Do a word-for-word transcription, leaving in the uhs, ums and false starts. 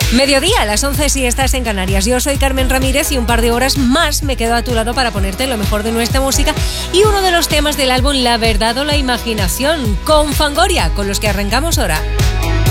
Mediodía, a las once si estás en Canarias. Yo soy Carmen Ramírez y un par de horas más me quedo a tu lado para ponerte lo mejor de nuestra música y uno de los temas del álbum La Verdad o la Imaginación, con Fangoria, con los que arrancamos ahora.